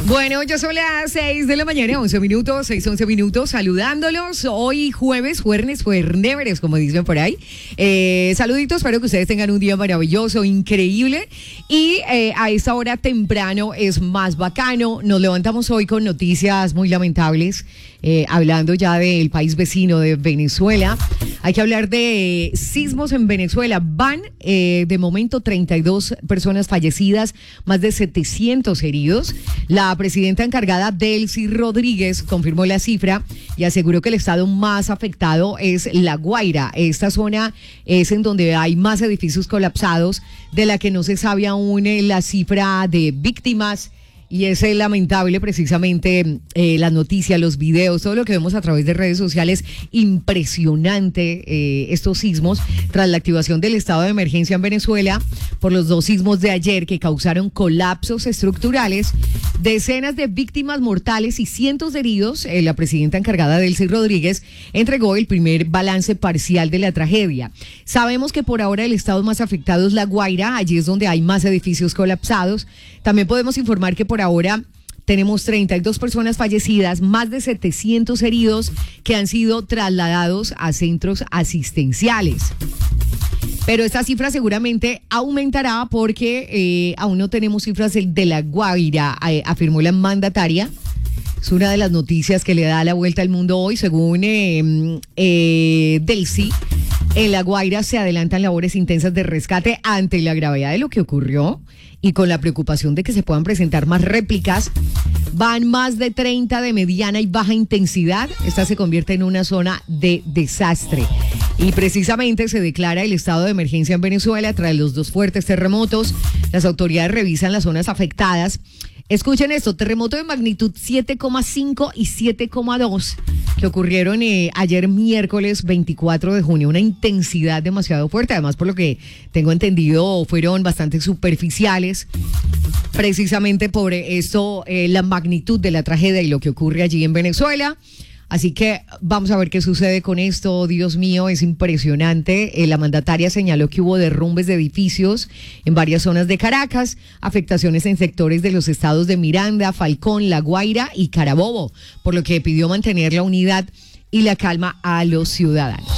Bueno, ya son las 6 de la mañana, 11 minutos, 11 minutos, saludándolos. Hoy jueves, juerneveres, como dicen por ahí. Saluditos, espero que ustedes tengan un día maravilloso, increíble. Y a esta hora temprano es más bacano. Nos levantamos hoy con noticias muy lamentables, hablando ya del país vecino de Venezuela. Hay que hablar de sismos en Venezuela. Van de momento 32 personas fallecidas, más de 700 heridos. La presidenta encargada, Delcy Rodríguez, confirmó la cifra y aseguró que el estado más afectado es La Guaira. Esta zona es en donde hay más edificios colapsados, de la que no se sabe aún la cifra de víctimas. Y es lamentable precisamente las noticias, los videos, todo lo que vemos a través de redes sociales. Impresionante estos sismos tras la activación del estado de emergencia en Venezuela por los dos sismos de ayer que causaron colapsos estructurales, decenas de víctimas mortales y cientos de heridos. La presidenta encargada, Delcy Rodríguez, entregó el primer balance parcial de la tragedia. Sabemos que por ahora el estado más afectado es La Guaira, allí es donde hay más edificios colapsados. También podemos informar que por ahora tenemos 32 personas fallecidas, más de 700 heridos que han sido trasladados a centros asistenciales. Pero esta cifra seguramente aumentará porque aún no tenemos cifras de La Guaira, afirmó la mandataria. Es una de las noticias que le da la vuelta al mundo hoy, según Delcy. En La Guaira se adelantan labores intensas de rescate ante la gravedad de lo que ocurrió y con la preocupación de que se puedan presentar más réplicas. Van más de 30 de mediana y baja intensidad. Esta se convierte en una zona de desastre. Y precisamente se declara el estado de emergencia en Venezuela tras los dos fuertes terremotos. Las autoridades revisan las zonas afectadas. Escuchen esto, terremoto de magnitud 7,5 y 7,2 que ocurrieron ayer miércoles 24 de junio. Una intensidad demasiado fuerte, además por lo que tengo entendido fueron bastante superficiales. Precisamente por esto, la magnitud de la tragedia y lo que ocurre allí en Venezuela. Así que vamos a ver qué sucede con esto. Dios mío, es impresionante. La mandataria señaló que hubo derrumbes de edificios en varias zonas de Caracas, afectaciones en sectores de los estados de Miranda, Falcón, La Guaira y Carabobo, por lo que pidió mantener la unidad y la calma a los ciudadanos.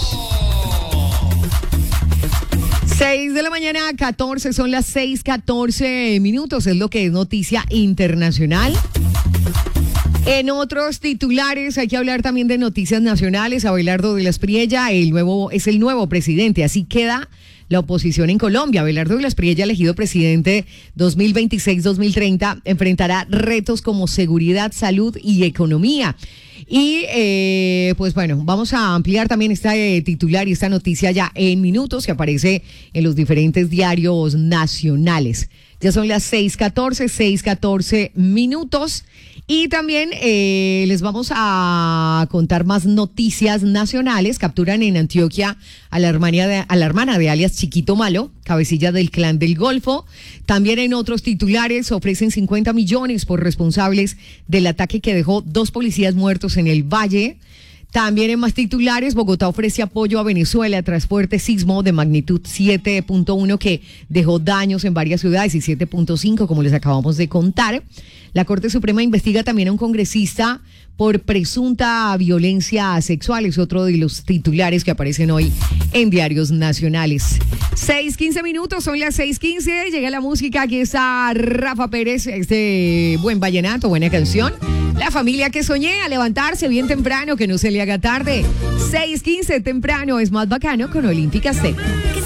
6 de la mañana, 14, son las 6:14 minutos, es lo que es noticia internacional. En otros titulares hay que hablar también de noticias nacionales. Abelardo de la Espriella, es el nuevo presidente. Así queda la oposición en Colombia. Abelardo de la Espriella, elegido presidente 2026-2030, enfrentará retos como seguridad, salud y economía. Y pues bueno, vamos a ampliar también este titular y esta noticia ya en minutos que aparece en los diferentes diarios nacionales. Ya son las 6:14 minutos. Y también les vamos a contar más noticias nacionales. Capturan en Antioquia a la hermana de alias Chiquito Malo, cabecilla del Clan del Golfo. También en otros titulares ofrecen 50 millones por responsables del ataque que dejó 2 policías muertos en el Valle. También en más titulares, Bogotá ofrece apoyo a Venezuela tras fuerte sismo de magnitud 7.1 que dejó daños en varias ciudades y 7.5, como les acabamos de contar. La Corte Suprema investiga también a un congresista por presunta violencia sexual. Es otro de los titulares que aparecen hoy en diarios nacionales. 6:15 minutos, son las 6:15. Llega la música, aquí está Rafa Pérez, este buen vallenato, buena canción. La familia que soñé, a levantarse bien temprano, que no se le haga tarde. 6:15 temprano es más bacano con Olímpica Azteca.